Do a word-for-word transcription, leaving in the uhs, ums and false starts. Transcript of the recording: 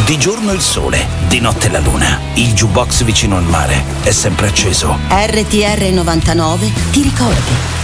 Di giorno il sole, di notte la luna. Il jukebox vicino al mare è sempre acceso. R T R novantanove ti ricorda.